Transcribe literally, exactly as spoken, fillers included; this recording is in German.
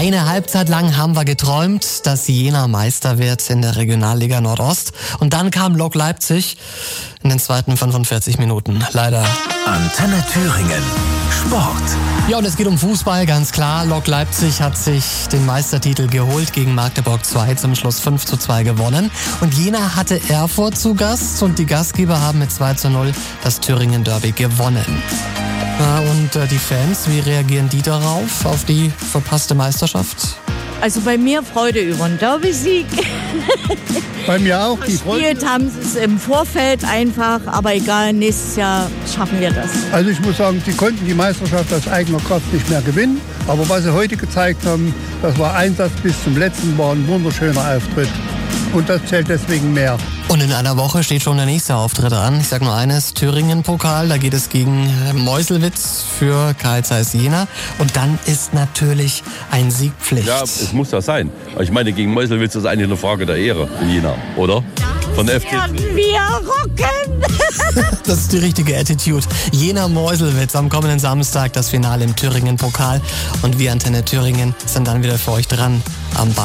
Eine Halbzeit lang haben wir geträumt, dass Jena Meister wird in der Regionalliga Nordost. Und dann kam Lok Leipzig in den zweiten fünfundvierzig Minuten. Leider. Antenne Thüringen. Sport. Ja, und es geht um Fußball, ganz klar. Lok Leipzig hat sich den Meistertitel geholt, gegen Magdeburg zwei zum Schluss fünf zu zwei gewonnen. Und Jena hatte Erfurt zu Gast und die Gastgeber haben mit zwei zu null das Thüringen Derby gewonnen. Ja, und äh, die Fans, wie reagieren die darauf, auf die verpasste Meisterschaft? Also bei mir Freude über den Derby-Sieg. Bei mir auch. Die Freude. Gespielt haben sie es im Vorfeld einfach, aber egal, nächstes Jahr schaffen wir das. Also ich muss sagen, sie konnten die Meisterschaft aus eigener Kraft nicht mehr gewinnen. Aber was sie heute gezeigt haben, das war Einsatz bis zum letzten, war ein wunderschöner Auftritt. Und das zählt deswegen mehr. Und in einer Woche steht schon der nächste Auftritt an. Ich sage nur eines, Thüringen-Pokal, da geht es gegen Meuselwitz für Karl Zeiss Jena. Und dann ist natürlich ein Sieg Pflicht. Ja, es muss das sein. Ich meine, gegen Meuselwitz ist eigentlich eine Frage der Ehre in Jena, oder? Von der F C. Werden wir rocken! Das ist die richtige Attitude. Jena-Meuselwitz am kommenden Samstag, das Finale im Thüringen-Pokal. Und wir Antenne Thüringen sind dann wieder für euch dran am Ball.